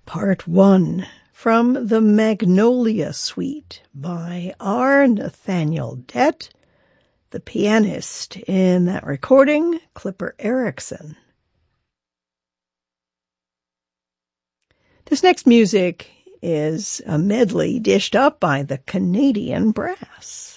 Part 1 from the Magnolia Suite by R. Nathaniel Dett, the pianist in that recording, Clipper Erickson. This next music is a medley dished up by the Canadian Brass.